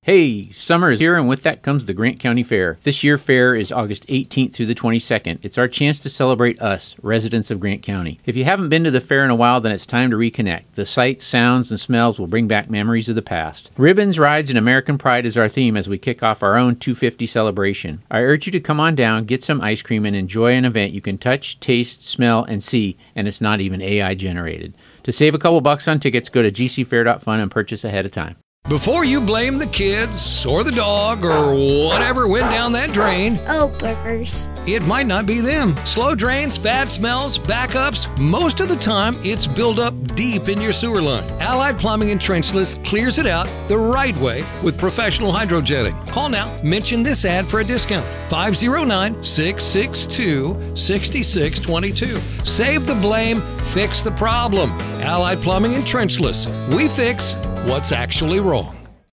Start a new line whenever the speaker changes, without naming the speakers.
Hey, summer is here, and with that comes the Grant County Fair. This year's fair is August 18th through the 22nd. It's our chance to celebrate us, residents of Grant County. If you haven't been to the fair in a while, then it's time to reconnect. The sights, sounds, and smells will bring back memories of the past. Ribbons, rides, and American pride is our theme as we kick off our own 250 celebration. I urge you to come on down, get some ice cream, and enjoy an event you can touch, taste, smell, and see, and it's not even AI generated. To save a couple bucks on tickets, go to gcfair.fun and purchase ahead of time.
Before you blame the kids or the dog or whatever went down that drain,
oh, burgers.
It might not be them. Slow drains, bad smells, backups, most of the time it's built up deep in your sewer line. Allied Plumbing and Trenchless clears it out the right way with professional hydrojetting. Call now, mention this ad for a discount. 509-662-6622. Save the blame, fix the problem. Allied Plumbing and Trenchless. We fix what's actually wrong.